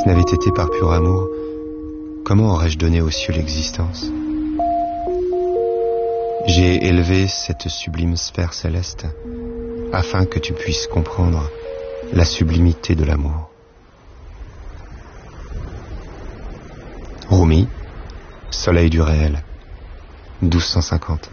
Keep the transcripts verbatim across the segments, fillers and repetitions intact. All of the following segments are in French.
ce n'avait été par pur amour, comment aurais-je donné aux cieux l'existence? J'ai élevé cette sublime sphère céleste afin que tu puisses comprendre la sublimité de l'amour. Rumi, Soleil du réel, douze cent cinquante.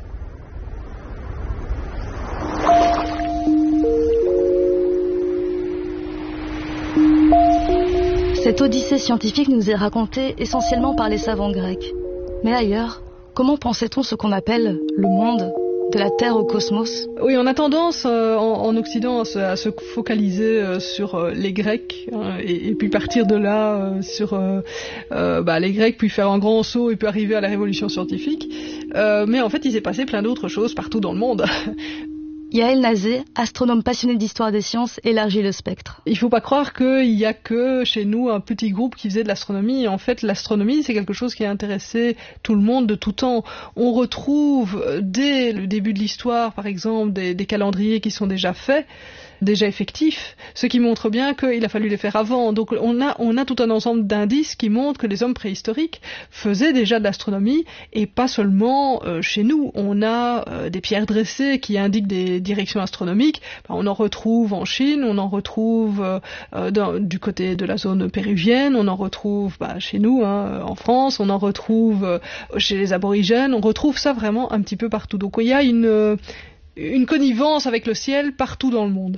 Cette odyssée scientifique nous est racontée essentiellement par les savants grecs. Mais ailleurs, comment pensait-on ce qu'on appelle le monde, de la Terre au cosmos? Oui, on a tendance euh, en, en Occident à se, à se focaliser euh, sur euh, les Grecs hein, et, et puis partir de là euh, sur euh, euh, bah, les Grecs, puis faire un grand saut et puis arriver à la révolution scientifique. Euh, mais en fait, il s'est passé plein d'autres choses partout dans le monde. Yael Nazé, astronome passionné d'histoire des sciences, élargit le spectre. Il faut pas croire qu'il y a que chez nous un petit groupe qui faisait de l'astronomie. En fait, l'astronomie, c'est quelque chose qui a intéressé tout le monde de tout temps. On retrouve dès le début de l'histoire, par exemple, des, des calendriers qui sont déjà faits, déjà effectifs, ce qui montre bien qu'il a fallu les faire avant. Donc on a, on a tout un ensemble d'indices qui montrent que les hommes préhistoriques faisaient déjà de l'astronomie et pas seulement euh, chez nous. On a euh, des pierres dressées qui indiquent des directions astronomiques. Ben, on en retrouve en Chine, on en retrouve euh, dans, du côté de la zone péruvienne, on en retrouve bah, chez nous, hein, en France, on en retrouve euh, chez les aborigènes, on retrouve ça vraiment un petit peu partout. Donc il y a une, euh, une connivence avec le ciel partout dans le monde.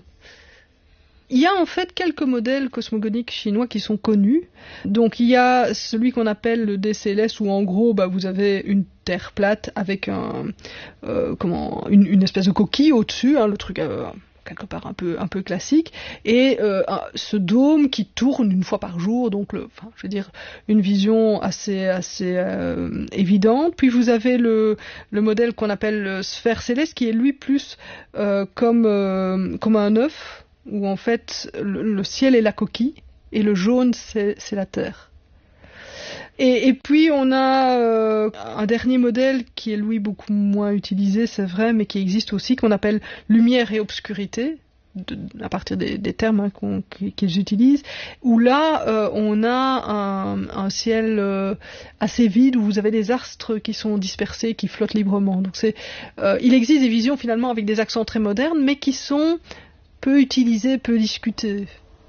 Il y a en fait quelques modèles cosmogoniques chinois qui sont connus. Donc il y a celui qu'on appelle le D C L S où en gros bah, vous avez une terre plate avec un, euh, comment, une, une espèce de coquille au-dessus, hein, le truc euh, quelque part un peu, un peu classique, et euh, un, ce dôme qui tourne une fois par jour, donc le, enfin, je veux dire une vision assez, assez euh, évidente. Puis vous avez le, le modèle qu'on appelle le sphère céleste qui est lui plus euh, comme, euh, comme un œuf, où en fait le, le ciel est la coquille et le jaune c'est, c'est la terre. Et, et puis on a euh, un dernier modèle qui est lui beaucoup moins utilisé, c'est vrai, mais qui existe aussi, qu'on appelle lumière et obscurité, de, à partir des, des termes hein, qu'on, qu'ils utilisent, où là euh, on a un, un ciel euh, assez vide, où vous avez des astres qui sont dispersés, qui flottent librement. Donc c'est, euh, il existe des visions finalement avec des accents très modernes, mais qui sont peu utilisé, peu discuté.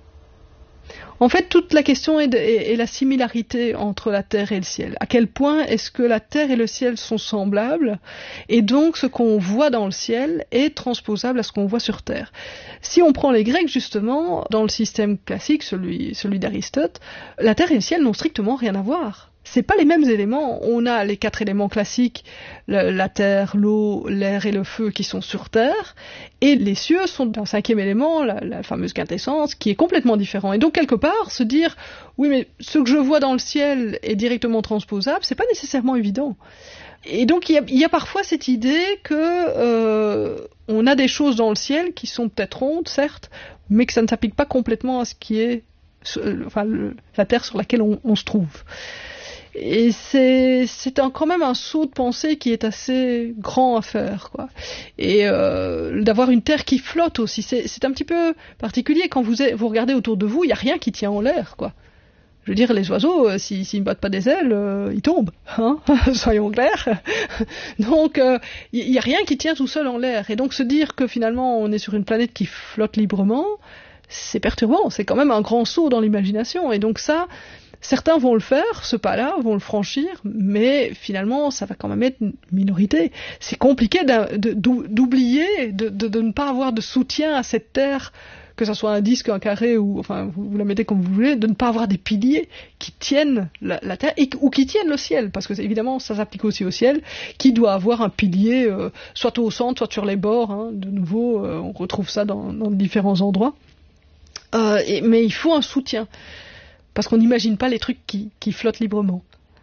En fait, toute la question est, de, est, est la similarité entre la Terre et le ciel. À quel point est-ce que la Terre et le ciel sont semblables, et donc ce qu'on voit dans le ciel est transposable à ce qu'on voit sur Terre. Si on prend les Grecs, justement, dans le système classique, celui, celui d'Aristote, la Terre et le ciel n'ont strictement rien à voir. C'est pas les mêmes éléments. On a les quatre éléments classiques, la, la terre, l'eau, l'air et le feu qui sont sur Terre, et les cieux sont un cinquième élément, la, la fameuse quintessence, qui est complètement différent. Et donc quelque part, se dire, oui mais ce que je vois dans le ciel est directement transposable, c'est pas nécessairement évident. Et donc il y a, il y a parfois cette idée que euh, on a des choses dans le ciel qui sont peut-être rondes, certes, mais que ça ne s'applique pas complètement à ce qui est, enfin, le, la Terre sur laquelle on, on se trouve. Et c'est, c'est un, quand même un saut de pensée qui est assez grand à faire, quoi. Et euh, d'avoir une Terre qui flotte aussi, c'est, c'est un petit peu particulier. Quand vous, êtes, vous regardez autour de vous, il n'y a rien qui tient en l'air, quoi. Je veux dire, les oiseaux, euh, s'ils, s'ils ne battent pas des ailes, euh, ils tombent, hein, soyons clairs. Donc, il euh, n'y a rien qui tient tout seul en l'air. Et donc, se dire que finalement, on est sur une planète qui flotte librement, c'est perturbant. C'est quand même un grand saut dans l'imagination. Et donc ça... Certains vont le faire, ce pas-là, vont le franchir, mais finalement, ça va quand même être une minorité. C'est compliqué de, de, d'oublier, de, de, de ne pas avoir de soutien à cette terre, que ce soit un disque, un carré, ou enfin, vous, vous la mettez comme vous voulez, de ne pas avoir des piliers qui tiennent la, la terre, et, ou qui tiennent le ciel, parce que évidemment, ça s'applique aussi au ciel, qui doit avoir un pilier, euh, soit au centre, soit sur les bords. Hein, de nouveau, euh, on retrouve ça dans, dans différents endroits. Euh, et, mais il faut un soutien. Parce qu'on n'imagine pas les trucs qui, qui flottent librement.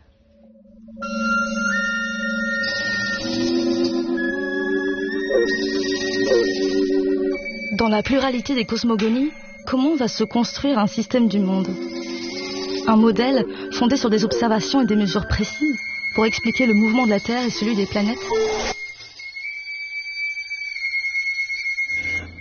Dans la pluralité des cosmogonies, comment va se construire un système du monde ? Un modèle fondé sur des observations et des mesures précises pour expliquer le mouvement de la Terre et celui des planètes ?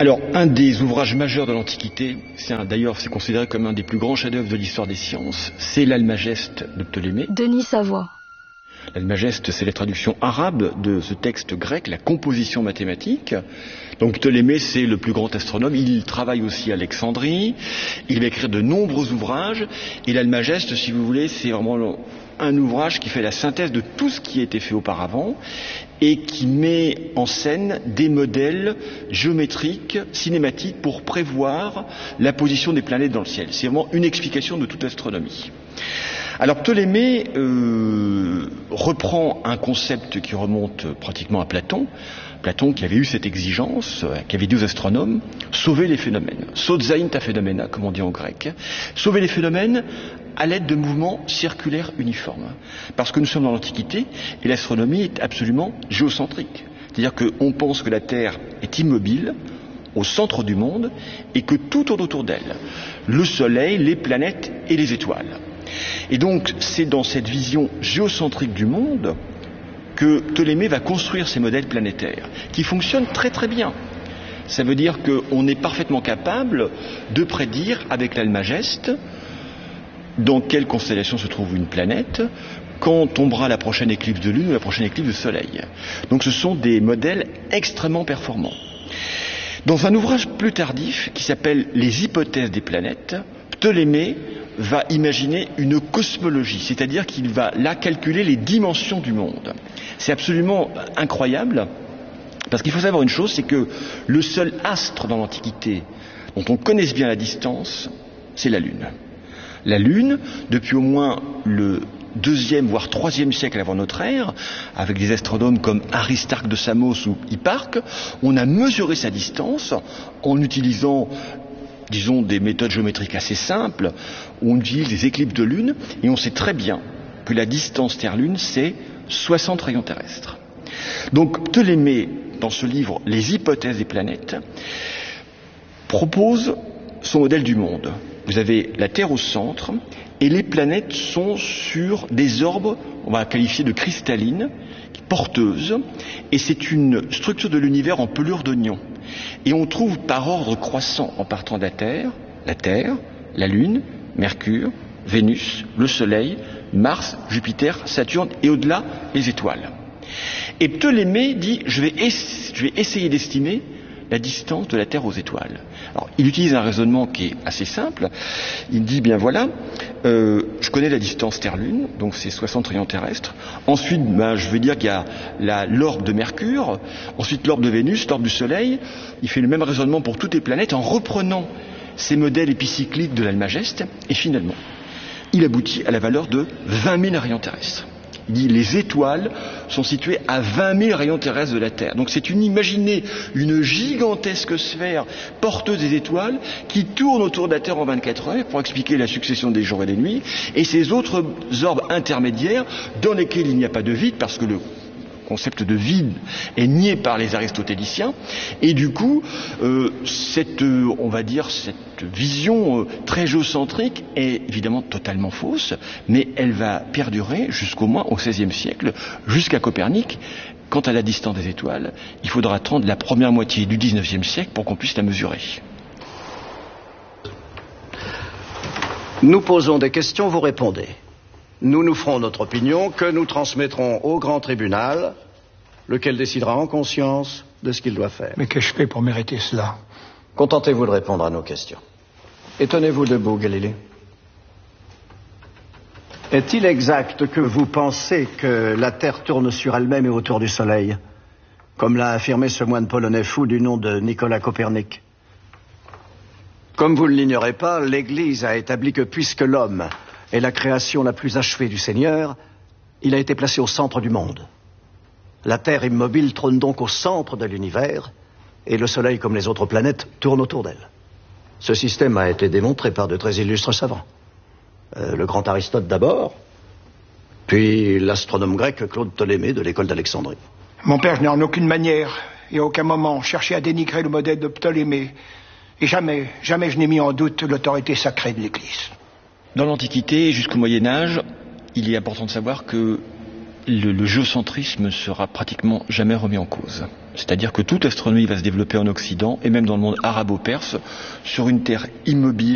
Alors, un des ouvrages majeurs de l'Antiquité, c'est d'ailleurs c'est considéré comme un des plus grands chefs-d'œuvre de l'histoire des sciences, c'est l'Almageste de Ptolémée. Denis Savoie. L'Almageste, c'est la traduction arabe de ce texte grec, la composition mathématique. Donc Ptolémée, c'est le plus grand astronome. Il travaille aussi à Alexandrie. Il va écrire de nombreux ouvrages. Et l'Almageste, si vous voulez, c'est vraiment un ouvrage qui fait la synthèse de tout ce qui a été fait auparavant et qui met en scène des modèles géométriques, cinématiques, pour prévoir la position des planètes dans le ciel. C'est vraiment une explication de toute l'astronomie. Alors Ptolémée euh, reprend un concept qui remonte pratiquement à Platon. Platon qui avait eu cette exigence, euh, qui avait dit aux astronomes, sauver les phénomènes. Sozain ta phénoména, comme on dit en grec. Sauver les phénomènes à l'aide de mouvements circulaires uniformes. Parce que nous sommes dans l'Antiquité et l'astronomie est absolument géocentrique. C'est-à-dire qu'on pense que la Terre est immobile, au centre du monde, et que tout tourne autour d'elle. Le Soleil, les planètes et les étoiles. Et donc, c'est dans cette vision géocentrique du monde que Ptolémée va construire ces modèles planétaires, qui fonctionnent très très bien. Ça veut dire qu'on est parfaitement capable de prédire, avec l'Almageste, dans quelle constellation se trouve une planète, quand tombera la prochaine éclipse de lune ou la prochaine éclipse de soleil. Donc ce sont des modèles extrêmement performants. Dans un ouvrage plus tardif, qui s'appelle « Les hypothèses des planètes », Ptolémée va imaginer une cosmologie, c'est-à-dire qu'il va là calculer les dimensions du monde. C'est absolument incroyable, parce qu'il faut savoir une chose, c'est que le seul astre dans l'Antiquité dont on connaisse bien la distance, c'est la Lune. La Lune, depuis au moins le deuxième voire troisième siècle avant notre ère, avec des astronomes comme Aristarque de Samos ou Hipparque, on a mesuré sa distance en utilisant, disons, des méthodes géométriques assez simples, où on utilise les éclipses de lune, et on sait très bien que la distance Terre-Lune, c'est soixante rayons terrestres. Donc Ptolémée, dans ce livre « Les hypothèses des planètes », propose son modèle du monde. Vous avez la Terre au centre, et les planètes sont sur des orbes, on va qualifier de cristallines, porteuses, et c'est une structure de l'univers en pelure d'oignon. Et on trouve par ordre croissant, en partant de la Terre, la Terre, la Lune, Mercure, Vénus, le Soleil, Mars, Jupiter, Saturne, et au-delà, les étoiles. Et Ptolémée dit, je vais, ess- je vais essayer d'estimer la distance de la Terre aux étoiles. Alors, il utilise un raisonnement qui est assez simple. Il dit, bien voilà, euh, je connais la distance Terre-Lune, donc c'est soixante rayons terrestres. Ensuite, ben, je vais dire qu'il y a la, l'orbe de Mercure, ensuite l'orbe de Vénus, l'orbe du Soleil. Il fait le même raisonnement pour toutes les planètes en reprenant ces modèles épicycliques de l'Almageste, et finalement, il aboutit à la valeur de vingt mille rayons terrestres. Il dit les étoiles sont situées à vingt mille rayons terrestres de la Terre. Donc c'est une, imaginez une gigantesque sphère porteuse des étoiles qui tourne autour de la Terre en vingt-quatre heures pour expliquer la succession des jours et des nuits, et ces autres orbes intermédiaires dans lesquels il n'y a pas de vide, parce que le concept de vide est nié par les aristotéliciens, et du coup euh, cette, euh, on va dire, cette vision euh, très géocentrique est évidemment totalement fausse, mais elle va perdurer jusqu'au moins au seizième siècle, jusqu'à Copernic. Quant à la distance des étoiles, il faudra attendre la première moitié du dix-neuvième siècle pour qu'on puisse la mesurer. Nous posons des questions, vous répondez. Nous nous ferons notre opinion que nous transmettrons au grand tribunal, lequel décidera en conscience de ce qu'il doit faire. Mais qu'ai-je fait pour mériter cela? Contentez-vous de répondre à nos questions. Et tenez-vous debout, Galilée. Est-il exact que vous pensez que la Terre tourne sur elle-même et autour du Soleil, comme l'a affirmé ce moine polonais fou du nom de Nicolas Copernic? Comme vous ne l'ignorez pas, l'Église a établi que puisque l'homme est la création la plus achevée du Seigneur, il a été placé au centre du monde. La Terre immobile trône donc au centre de l'univers, et le Soleil, comme les autres planètes, tourne autour d'elle. Ce système a été démontré par de très illustres savants. Euh, le grand Aristote d'abord, puis l'astronome grec Claude Ptolémée de l'école d'Alexandrie. Mon père, je n'ai en aucune manière et à aucun moment cherché à dénigrer le modèle de Ptolémée. Et jamais, jamais je n'ai mis en doute l'autorité sacrée de l'Église. Dans l'Antiquité jusqu'au Moyen-Âge, il est important de savoir que le, le géocentrisme sera pratiquement jamais remis en cause. C'est-à-dire que toute astronomie va se développer en Occident et même dans le monde arabo-perse sur une terre immobile